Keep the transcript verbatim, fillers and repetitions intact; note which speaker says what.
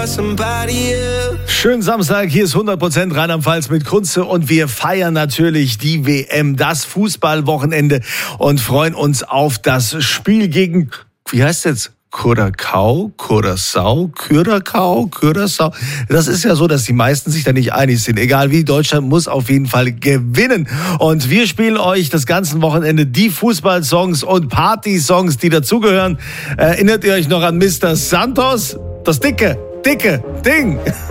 Speaker 1: Schönen Samstag, hier ist hundert Prozent Rheinland-Pfalz mit Kunze und wir feiern natürlich die W M, das Fußballwochenende und freuen uns auf das Spiel gegen, wie heißt es jetzt? Curacao, Curaçao, Curacao, Curaçao. Das ist ja so, dass die meisten sich da nicht einig sind. Egal wie, Deutschland muss auf jeden Fall gewinnen. Und wir spielen euch das ganze Wochenende die Fußballsongs und Partysongs, die dazugehören. Erinnert ihr euch noch an Mister Santos? Das dicke, dicke Ding.